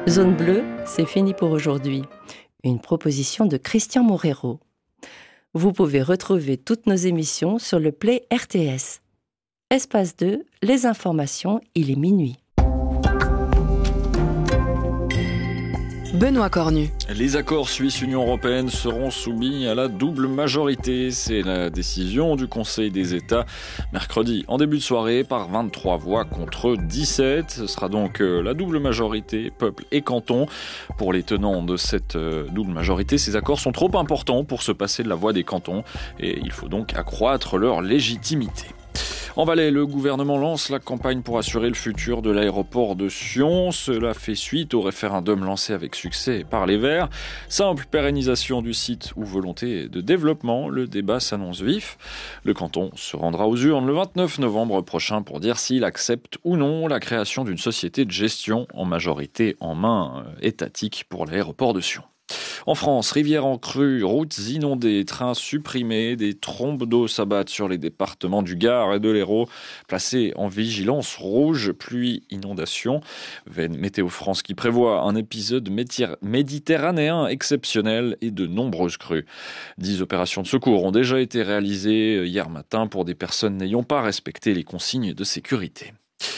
Zone bleue, c'est fini pour aujourd'hui. Une proposition de Christian Morero. Vous pouvez retrouver toutes nos émissions sur le Play RTS. Espace 2, les informations, il est minuit. Benoît Cornu. Les accords Suisse-Union européenne seront soumis à la double majorité. C'est la décision du Conseil des États mercredi en début de soirée par 23 voix contre 17. Ce sera donc la double majorité, peuple et canton. Pour les tenants de cette double majorité, ces accords sont trop importants pour se passer de la voix des cantons et il faut donc accroître leur légitimité. En Valais, le gouvernement lance la campagne pour assurer le futur de l'aéroport de Sion. Cela fait suite au référendum lancé avec succès par les Verts. Simple pérennisation du site ou volonté de développement, le débat s'annonce vif. Le canton se rendra aux urnes le 29 novembre prochain pour dire s'il accepte ou non la création d'une société de gestion en majorité en main étatique pour l'aéroport de Sion. En France, rivières en crue, routes inondées, trains supprimés, des trombes d'eau s'abattent sur les départements du Gard et de l'Hérault, placés en vigilance rouge, pluie, inondation. Météo France qui prévoit un épisode méditerranéen exceptionnel et de nombreuses crues. 10 opérations de secours ont déjà été réalisées hier matin pour des personnes n'ayant pas respecté les consignes de sécurité.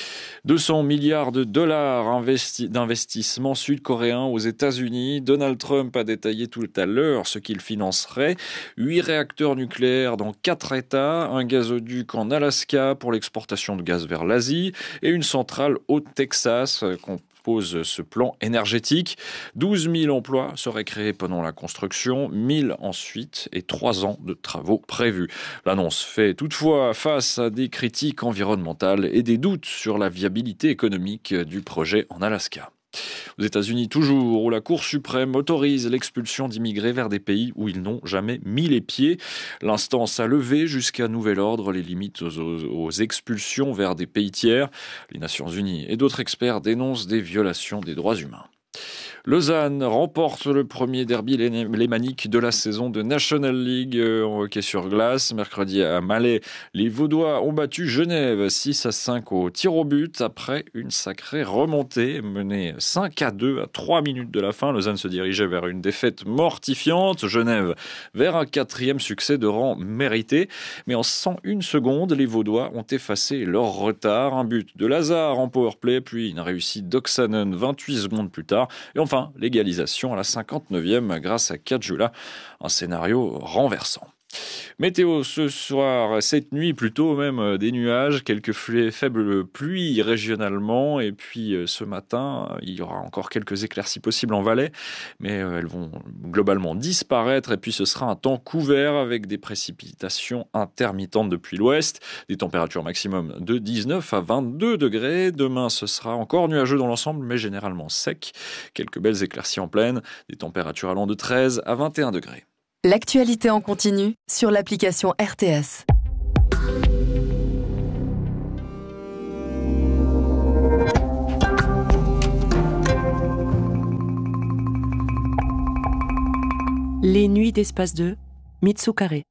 200 milliards de dollars d'investissements sud-coréens aux États-Unis. Donald Trump a détaillé tout à l'heure ce qu'il financerait. 8 réacteurs nucléaires dans 4 États, un gazoduc en Alaska pour l'exportation de gaz vers l'Asie et une centrale au Texas pose ce plan énergétique. 12 000 emplois seraient créés pendant la construction, 1000 ensuite et 3 ans de travaux prévus. L'annonce fait toutefois face à des critiques environnementales et des doutes sur la viabilité économique du projet en Alaska. Aux États-Unis toujours, où la Cour suprême autorise l'expulsion d'immigrés vers des pays où ils n'ont jamais mis les pieds. L'instance a levé jusqu'à nouvel ordre les limites aux expulsions vers des pays tiers. Les Nations Unies et d'autres experts dénoncent des violations des droits humains. Lausanne remporte le premier derby lémanique de la saison de National League en hockey sur glace. Mercredi à Malais, les Vaudois ont battu Genève 6-5 au tir au but après une sacrée remontée menée 5-2 à 3 minutes de la fin. Lausanne se dirigeait vers une défaite mortifiante. Genève vers un 4e succès de rang mérité. Mais en 101 secondes, les Vaudois ont effacé leur retard. Un but de Lazare en powerplay, puis une réussite d'Oksanen 28 secondes plus tard. Et enfin, l'égalisation à la 59e grâce à Kajula, un scénario renversant. Météo ce soir, cette nuit plutôt même des nuages, quelques faibles pluies régionalement et puis ce matin il y aura encore quelques éclaircies possibles en Valais mais elles vont globalement disparaître et puis ce sera un temps couvert avec des précipitations intermittentes depuis l'ouest, des températures maximum de 19 à 22 degrés. Demain ce sera encore nuageux dans l'ensemble mais généralement sec, quelques belles éclaircies en pleine, des températures allant de 13 à 21 degrés. L'actualité en continu sur l'application RTS. Les nuits d'Espace 2, Mitsukare.